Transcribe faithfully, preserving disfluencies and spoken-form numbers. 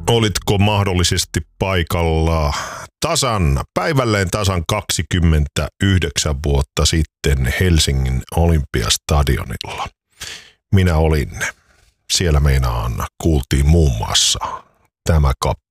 olitko mahdollisesti paikalla tasan, päivälleen tasan kaksikymmentäyhdeksän vuotta sitten Helsingin Olympiastadionilla? Minä olin. Siellä meinaan kuultiin muun muassa tämä kappale.